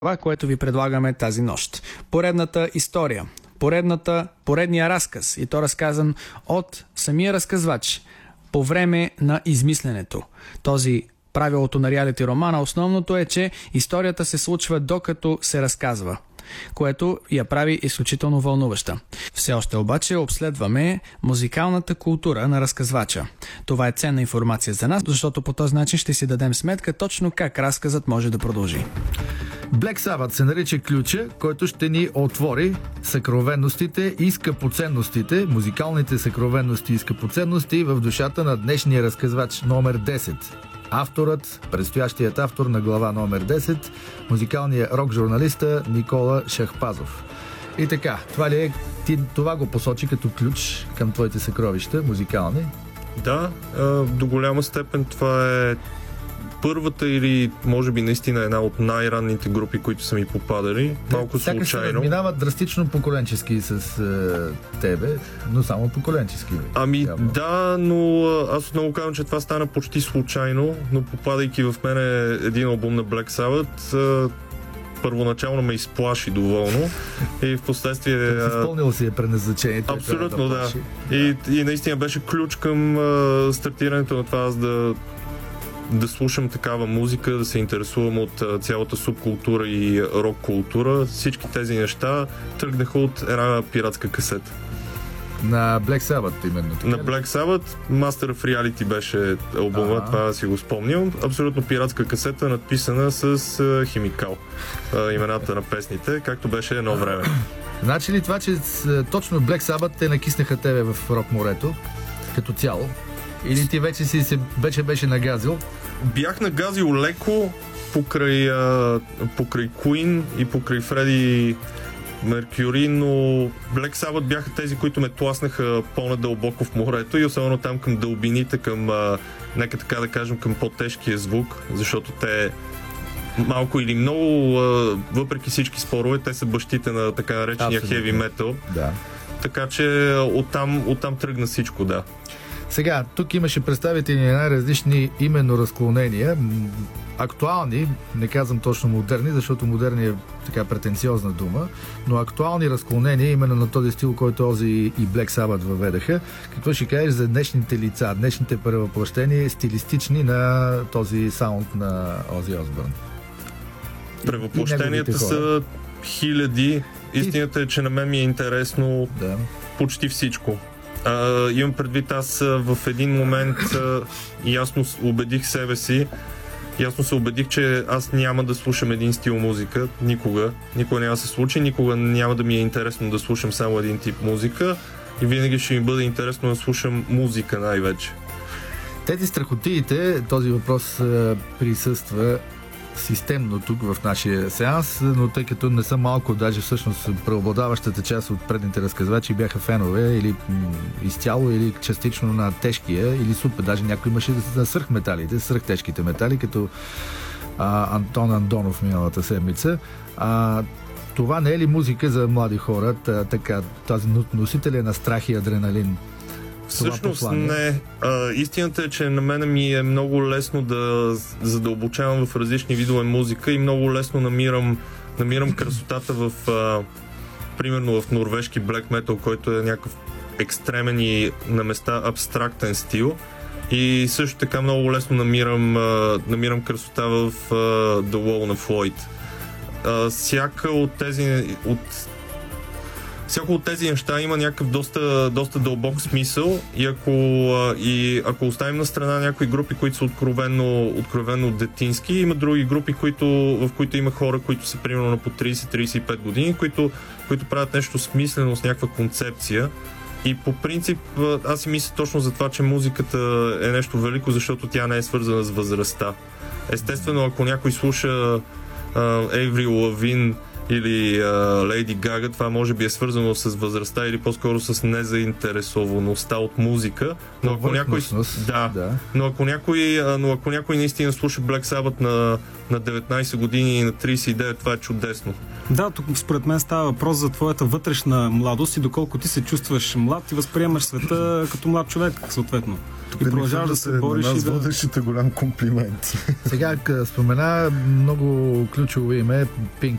Това, което ви предлагаме тази нощ. Поредната история, поредния разказ, и то разказан от самия разказвач по време на измисленето. Този правилото на реалити романа, основното е, че историята се случва докато се разказва, което я прави изключително вълнуваща. Все още обаче обследваме музикалната култура на разказвача. Това е ценна информация за нас, защото по този начин ще си дадем сметка точно как разказът може да продължи. Black Sabbath се нарича ключа, който ще ни отвори съкровенностите и скъпоценностите, музикалните съкровенности и скъпоценности в душата на днешния разказвач номер 10. Авторът, предстоящият автор на глава номер 10, музикалният рок-журналиста Никола Шахпазов. И така, това го посочи като ключ към твоите съкровища музикални? Да, до голяма степен това е първата или може би наистина една от най-ранните групи, които са ми попадали. Малко случайно. Се разминават драстично поколенчески с тебе, но само поколенчески. Ами да, но аз отново казвам, че това стана почти случайно, но попадайки в мене един албум на Black Sabbath, първоначално ме изплаши доволно и в последствие... Изпълнил си е предназначението. Абсолютно, да. И наистина беше ключ към стартирането на това, аз да слушам такава музика, да се интересувам от цялата субкултура и рок-култура. Всички тези неща тръгнаха от една пиратска касета. На Black Sabbath именно. На Black Sabbath, Master of Reality беше албума, това си го спомням. Абсолютно пиратска касета, надписана с химикал. Имената на песните, както беше едно време. Значи ли това, че точно Black Sabbath те накиснаха тебе в рок-морето, като цяло? Или ти вече беше нагазил? Бях нагазил леко покрай Queen и покрай Фреди Меркюри, но Black Sabbath бяха тези, които ме тласнаха по-надълбоко в морето и особено там към дълбините, към, нека така да кажем, към по-тежкия звук, защото те малко или много, въпреки всички спорове, те са бащите на така наречения heavy metal. Да. Така че оттам тръгна всичко, да. Сега, тук имаше представители на най-различни именно разклонения, актуални, не казвам точно модерни, защото модерни е така претенциозна дума, но актуални разклонения именно на този стил, който Ози и Black Sabbath въведаха. Какво ще кажеш за днешните лица, днешните превъплъщения, стилистични на този саунд на Ози Осбърн? Превъплъщенията са хиляди. Истината е, че на мен ми е интересно почти всичко. Имам предвид, аз в един момент ясно убедих себе си, ясно се убедих, че аз няма да слушам един стил музика, никога няма да се случи, никога няма да ми е интересно да слушам само един тип музика и винаги ще ми бъде интересно да слушам музика най-вече. Тези страхотиите, този въпрос присъства системно тук в нашия сеанс, но тъй като не са малко, даже всъщност преобладаващата част от предните разказвачи бяха фенове или изцяло, или частично на тежкия, или супер, даже някой имаше на свръхметалите, свръхтежките метали, като Антон Андонов миналата седмица. Това не е ли музика за млади хора, така, тази носителя на страх и адреналин? Всъщност не. Истината е, че на мен ми е много лесно да задълбочавам в различни видове музика и много лесно намирам красотата в примерно в норвежки black metal, който е някакъв екстремен и на места абстрактен стил. И също така много лесно намирам красота в The Wall на Floyd. Всяко от тези неща има някакъв доста дълбок смисъл и ако оставим на страна някои групи, които са откровенно детински, има други групи, в които има хора, които са примерно на по 30-35 години, които правят нещо смислено с някаква концепция. И по принцип аз си мисля точно за това, че музиката е нещо велико, защото тя не е свързана с възрастта. Естествено, ако някой слуша Avril Lavigne или Лейди Гага, това може би е свързано с възрастта или по-скоро с незаинтересоваността от музика, но ако някой наистина слуша Black Sabbath на 19 години и на 39, това е чудесно. Да, тук според мен става въпрос за твоята вътрешна младост и доколко ти се чувстваш млад и възприемаш света като млад човек, съответно. Тук и продължаваш да се бориш и да... водещите голям комплимент. Сега спомена много ключово име Pink